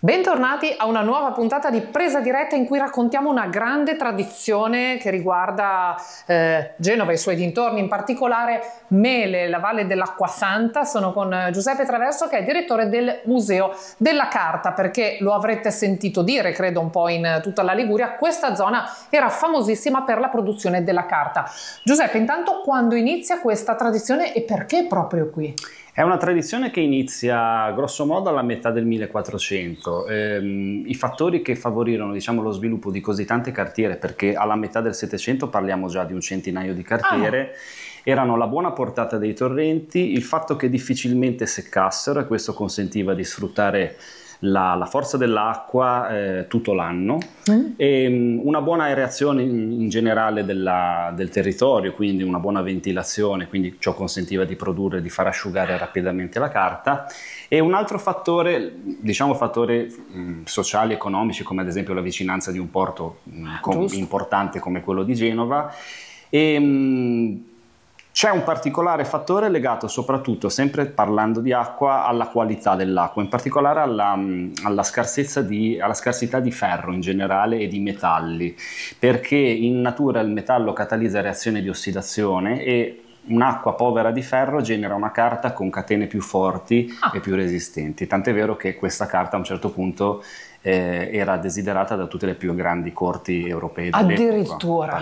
Bentornati a una nuova puntata di Presa Diretta in cui raccontiamo una grande tradizione che riguarda Genova e i suoi dintorni, in particolare Mele, la Valle dell'Acqua Santa. Sono con Giuseppe Traverso, che è direttore del Museo della Carta, perché lo avrete sentito dire, credo un po' in tutta la Liguria, questa zona era famosissima per la produzione della carta. Giuseppe, intanto quando inizia questa tradizione e perché proprio qui? È una tradizione che inizia grosso modo alla metà del 1400. I fattori che favorirono, diciamo, lo sviluppo di così tante cartiere, perché alla metà del 700 parliamo già di un centinaio di cartiere, erano la buona portata dei torrenti, il fatto che difficilmente seccassero, e questo consentiva di sfruttare la forza dell'acqua tutto l'anno, e una buona aerazione in generale del territorio, quindi una buona ventilazione, quindi ciò consentiva di produrre, di far asciugare rapidamente la carta. E un altro fattore, diciamo fattori sociali, economici, come ad esempio la vicinanza di un porto importante come quello di Genova. C'è un particolare fattore legato soprattutto, sempre parlando di acqua, alla qualità dell'acqua, in particolare alla scarsità di ferro in generale e di metalli, perché in natura il metallo catalizza reazioni di ossidazione e un'acqua povera di ferro genera una carta con catene più forti e più resistenti, tant'è vero che questa carta a un certo punto era desiderata da tutte le più grandi corti europee dell'epoca. Addirittura.